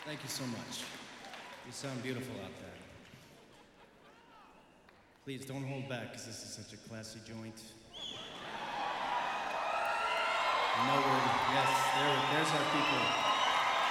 Thank you so much. You sound beautiful out there. Please don't hold back, because this is such a classy joint. No word. Yes, there's our people.